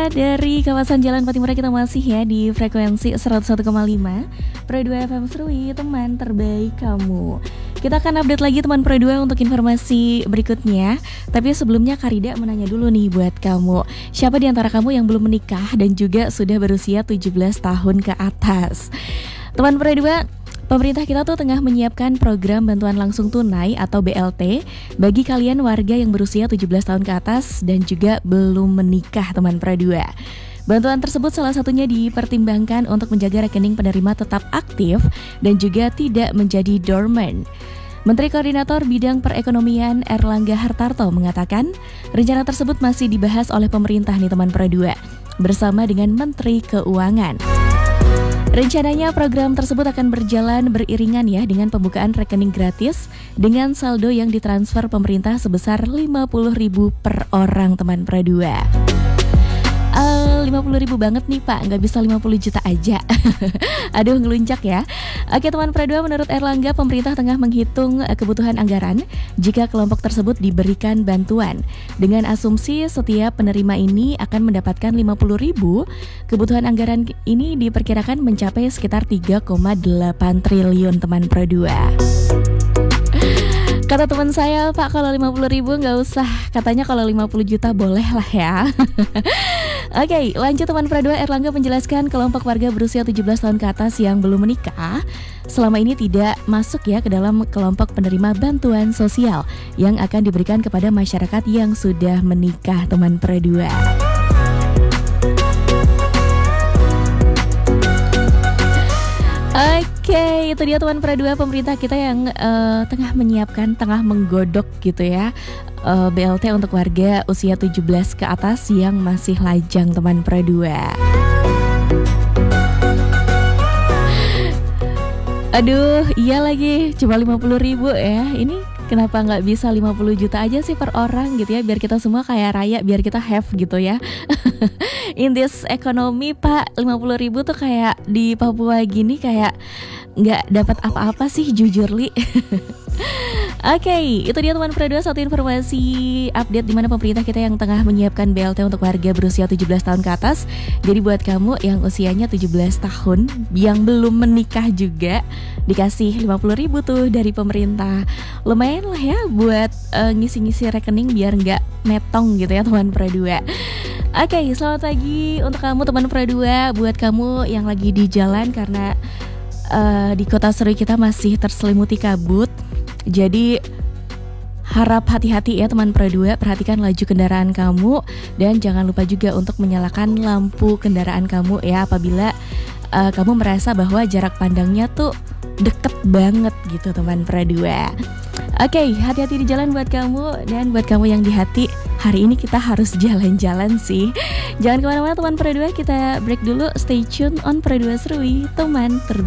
dari kawasan Jalan Patimura, kita masih ya di frekuensi 101,5 Pro 2 FM Serui, teman terbaik kamu. Kita akan update lagi teman Pro 2 untuk informasi berikutnya. Tapi sebelumnya Karida menanya dulu nih buat kamu, siapa di antara kamu yang belum menikah dan juga sudah berusia 17 tahun ke atas? Teman Pro 2, pemerintah kita tuh tengah menyiapkan program bantuan langsung tunai atau BLT bagi kalian warga yang berusia 17 tahun ke atas dan juga belum menikah, teman Pro2. Bantuan tersebut salah satunya dipertimbangkan untuk menjaga rekening penerima tetap aktif dan juga tidak menjadi dormant. Menteri Koordinator Bidang Perekonomian Erlangga Hartarto mengatakan rencana tersebut masih dibahas oleh pemerintah nih teman Pro2 bersama dengan Menteri Keuangan. Rencananya program tersebut akan berjalan beriringan ya dengan pembukaan rekening gratis dengan saldo yang ditransfer pemerintah sebesar 50.000 per orang, teman Pro2. 50.000 banget nih Pak, nggak bisa 50 juta aja. Aduh, ngeluncak ya. Oke teman Pro2, menurut Erlangga pemerintah tengah menghitung kebutuhan anggaran jika kelompok tersebut diberikan bantuan. Dengan asumsi setiap penerima ini akan mendapatkan 50.000, kebutuhan anggaran ini diperkirakan mencapai sekitar 3,8 triliun teman Pro2. Kata teman saya, Pak, kalau 50.000 nggak usah, katanya kalau 50 juta boleh lah ya. Oke, lanjut teman Pro2, Erlangga menjelaskan kelompok warga berusia 17 tahun ke atas yang belum menikah selama ini tidak masuk ya ke dalam kelompok penerima bantuan sosial yang akan diberikan kepada masyarakat yang sudah menikah, teman Pro2. Oke, itu dia teman Pro2, pemerintah kita yang tengah menyiapkan, tengah menggodok gitu ya BLT untuk warga usia 17 ke atas yang masih lajang, teman Pro2. Aduh, iya lagi, cuma 50.000 ya. Ini kenapa nggak bisa 50 juta aja sih per orang gitu ya, biar kita semua kaya raya, biar kita have gitu ya. In this economy Pak, 50.000 tuh kayak di Papua gini kayak nggak dapat apa-apa sih, jujur Li. Oke, itu dia teman Pro2, satu informasi update di mana pemerintah kita yang tengah menyiapkan BLT untuk warga berusia 17 tahun ke atas. Jadi buat kamu yang usianya 17 tahun yang belum menikah juga dikasih 50.000 tuh dari pemerintah. Lumayan lah ya buat ngisi-ngisi rekening biar nggak metong gitu ya teman Pro2. Oke, selamat pagi untuk kamu teman Pro2. Buat kamu yang lagi di jalan karena di kota Serui kita masih terselimuti kabut, jadi harap hati-hati ya teman Pro2. Perhatikan laju kendaraan kamu dan jangan lupa juga untuk menyalakan lampu kendaraan kamu ya apabila kamu merasa bahwa jarak pandangnya tuh deket banget gitu teman Pro2. Oke, hati-hati di jalan buat kamu. Dan buat kamu yang di hati, hari ini kita harus jalan-jalan sih. Jangan kemana-mana teman Pro2, kita break dulu. Stay tune on Pro2 Serui, teman terbaik.